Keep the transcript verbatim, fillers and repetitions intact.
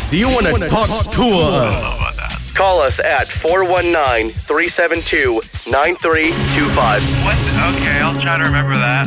Do you want to talk, talk to us? Call us at four one nine, three seven two, nine three two five. What? Okay, I'll try to remember that.